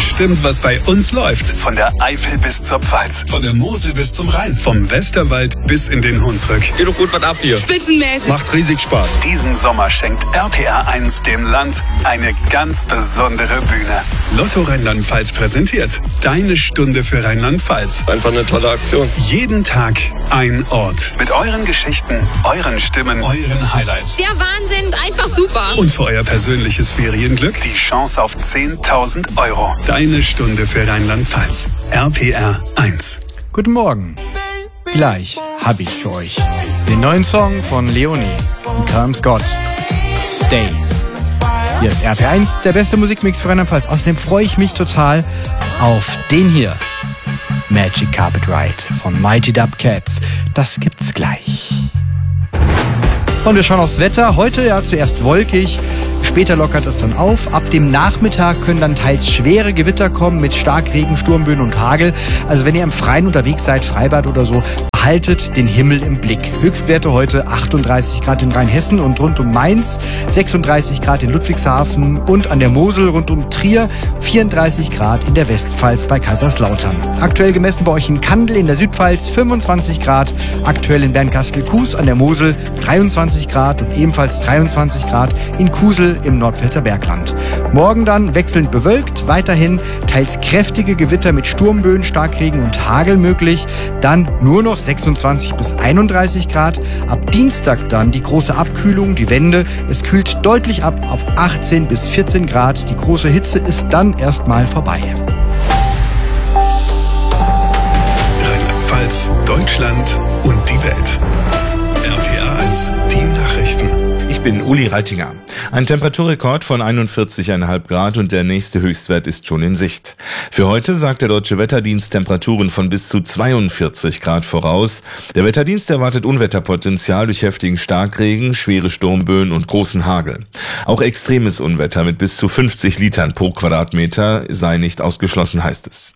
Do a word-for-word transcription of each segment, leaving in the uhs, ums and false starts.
bestimmt, was bei uns läuft. Von der Eifel bis zur Pfalz. Von der Mosel bis zum Rhein. Vom Westerwald bis in den Hunsrück. Geht doch gut was ab hier. Spitzenmäßig. Macht riesig Spaß. Diesen Sommer schenkt R P R eins dem Land eine ganz besondere Bühne. Lotto Rheinland-Pfalz präsentiert Deine Stunde für Rheinland-Pfalz. Einfach eine tolle Aktion. Jeden Tag ein Ort. Mit euren Geschichten, euren Stimmen, euren Highlights. Der Wahnsinn, einfach super. Und für euer persönliches Ferienglück die Chance auf zehntausend Euro. Deine Stunde für Rheinland-Pfalz. R P R eins. Guten Morgen. Gleich habe ich für euch den neuen Song von Leonie und Callum Scott. Stay. Hier ist R P R eins, der beste Musikmix für Rheinland-Pfalz. Außerdem freue ich mich total auf den hier. Magic Carpet Ride von Mighty Dub Cats. Das gibt's gleich. Und wir schauen aufs Wetter. Heute ja zuerst wolkig. Später lockert es dann auf. Ab dem Nachmittag können dann teils schwere Gewitter kommen mit Starkregen, Sturmböen und Hagel. Also wenn ihr im Freien unterwegs seid, Freibad oder so, haltet den Himmel im Blick. Höchstwerte heute achtunddreißig Grad in Rheinhessen und rund um Mainz, sechsunddreißig Grad in Ludwigshafen und an der Mosel rund um Trier, vierunddreißig Grad in der Westpfalz bei Kaiserslautern. Aktuell gemessen bei euch in Kandel in der Südpfalz fünfundzwanzig Grad, aktuell in Bernkastel-Kues an der Mosel dreiundzwanzig Grad und ebenfalls dreiundzwanzig Grad in Kusel im Nordpfälzer Bergland. Morgen dann wechselnd bewölkt, weiterhin teils kräftige Gewitter mit Sturmböen, Starkregen und Hagel möglich, dann nur noch sechsundzwanzig bis einunddreißig Grad. Ab Dienstag dann die große Abkühlung, die Wende. Es kühlt deutlich ab auf achtzehn bis vierzehn Grad. Die große Hitze ist dann erstmal vorbei. Rheinland-Pfalz, Deutschland und die Welt. R P R eins, die Nachrichten. Ich bin Uli Reitinger. Ein Temperaturrekord von einundvierzig Komma fünf Grad und der nächste Höchstwert ist schon in Sicht. Für heute sagt der Deutsche Wetterdienst Temperaturen von bis zu zweiundvierzig Grad voraus. Der Wetterdienst erwartet Unwetterpotenzial durch heftigen Starkregen, schwere Sturmböen und großen Hagel. Auch extremes Unwetter mit bis zu fünfzig Litern pro Quadratmeter sei nicht ausgeschlossen, heißt es.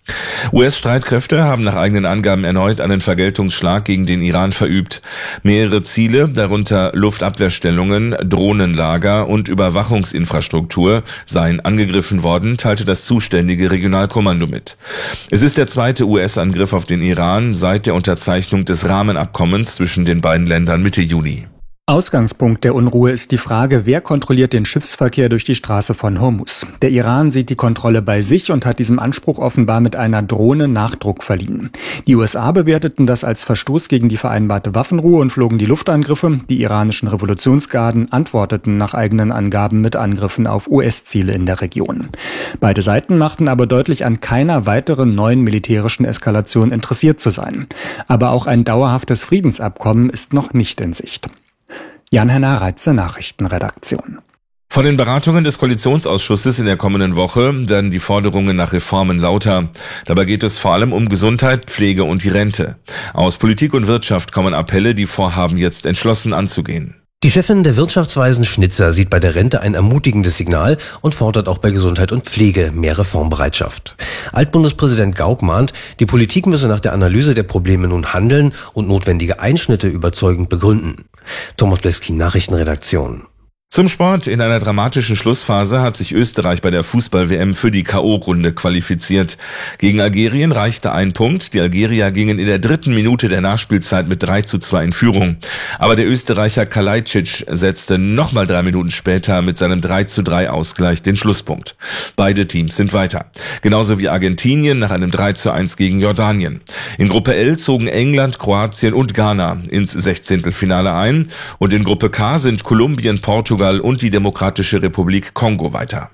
U S-Streitkräfte haben nach eigenen Angaben erneut einen Vergeltungsschlag gegen den Iran verübt. Mehrere Ziele, darunter Luftabwehrstellungen, Drohnenlager und Überwachungsinfrastruktur, seien angegriffen worden, teilte das zuständige Regionalkommando mit. Es ist der zweite U S-Angriff auf den Iran seit der Unterzeichnung des Rahmenabkommens zwischen den beiden Ländern Mitte Juni. Ausgangspunkt der Unruhe ist die Frage, wer kontrolliert den Schiffsverkehr durch die Straße von Hormuz. Der Iran sieht die Kontrolle bei sich und hat diesem Anspruch offenbar mit einer Drohne Nachdruck verliehen. Die U S A bewerteten das als Verstoß gegen die vereinbarte Waffenruhe und flogen die Luftangriffe. Die iranischen Revolutionsgarden antworteten nach eigenen Angaben mit Angriffen auf U S-Ziele in der Region. Beide Seiten machten aber deutlich, an keiner weiteren neuen militärischen Eskalation interessiert zu sein. Aber auch ein dauerhaftes Friedensabkommen ist noch nicht in Sicht. Jan-Henner Reitze, Nachrichtenredaktion. Von den Beratungen des Koalitionsausschusses in der kommenden Woche werden die Forderungen nach Reformen lauter. Dabei geht es vor allem um Gesundheit, Pflege und die Rente. Aus Politik und Wirtschaft kommen Appelle, die Vorhaben jetzt entschlossen anzugehen. Die Chefin der Wirtschaftsweisen Schnitzer sieht bei der Rente ein ermutigendes Signal und fordert auch bei Gesundheit und Pflege mehr Reformbereitschaft. Altbundespräsident Gauck mahnt, die Politik müsse nach der Analyse der Probleme nun handeln und notwendige Einschnitte überzeugend begründen. Thomas Bleski, Nachrichtenredaktion. Zum Sport. In einer dramatischen Schlussphase hat sich Österreich bei der Fußball-W M für die K O-Runde qualifiziert. Gegen Algerien reichte ein Punkt. Die Algerier gingen in der dritten Minute der Nachspielzeit mit drei zu zwei in Führung. Aber der Österreicher Kalajdzic setzte nochmal drei Minuten später mit seinem drei zu drei Ausgleich den Schlusspunkt. Beide Teams sind weiter. Genauso wie Argentinien nach einem drei zu eins gegen Jordanien. In Gruppe L zogen England, Kroatien und Ghana ins Sechzehntelfinale ein. Und in Gruppe K sind Kolumbien, Portugal und die Demokratische Republik Kongo weiter.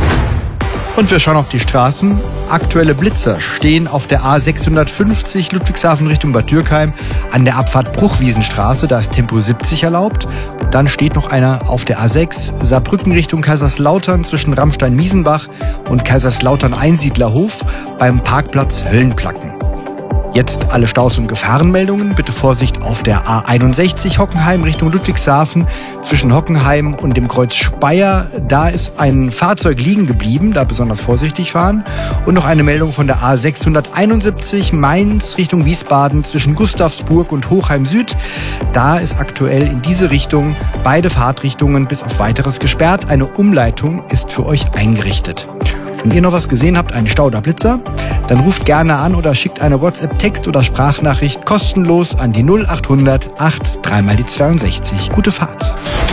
Und wir schauen auf die Straßen. Aktuelle Blitzer stehen auf der A sechshundertfünfzig Ludwigshafen Richtung Bad Dürkheim an der Abfahrt Bruchwiesenstraße. Da ist Tempo siebzig erlaubt. Dann steht noch einer auf der A sechs Saarbrücken Richtung Kaiserslautern zwischen Ramstein-Miesenbach und Kaiserslautern-Einsiedlerhof beim Parkplatz Höllenplacken. Jetzt alle Staus- und Gefahrenmeldungen. Bitte Vorsicht auf der A einundsechzig Hockenheim Richtung Ludwigshafen zwischen Hockenheim und dem Kreuz Speyer. Da ist ein Fahrzeug liegen geblieben, da besonders vorsichtig fahren. Und noch eine Meldung von der A sechshunderteinundsiebzig Mainz Richtung Wiesbaden zwischen Gustavsburg und Hochheim Süd. Da ist aktuell in diese Richtung beide Fahrtrichtungen bis auf Weiteres gesperrt. Eine Umleitung ist für euch eingerichtet. Wenn ihr noch was gesehen habt, einen Stau oder Blitzer, dann ruft gerne an oder schickt eine WhatsApp-Text- oder Sprachnachricht kostenlos an die null acht hundert acht drei mal die zweiundsechzig. Gute Fahrt.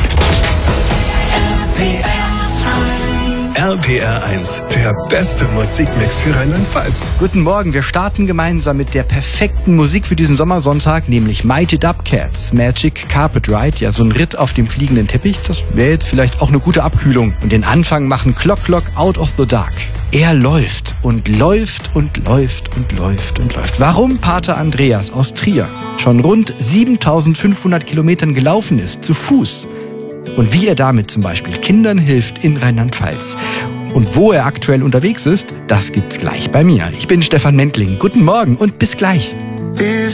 R P R eins, der beste Musikmix für Rheinland-Pfalz. Guten Morgen, wir starten gemeinsam mit der perfekten Musik für diesen Sommersonntag, nämlich Mighty Dubcats, Magic Carpet Ride, ja so ein Ritt auf dem fliegenden Teppich, das wäre jetzt vielleicht auch eine gute Abkühlung. Und den Anfang machen Clock Clock Out of the Dark. Er läuft und läuft und läuft und läuft und läuft. Warum Pater Andreas aus Trier schon rund siebentausendfünfhundert Kilometern gelaufen ist, zu Fuß, und wie er damit zum Beispiel Kindern hilft in Rheinland-Pfalz. Und wo er aktuell unterwegs ist, das gibt's gleich bei mir. Ich bin Stefan Mentling. Guten Morgen und bis gleich.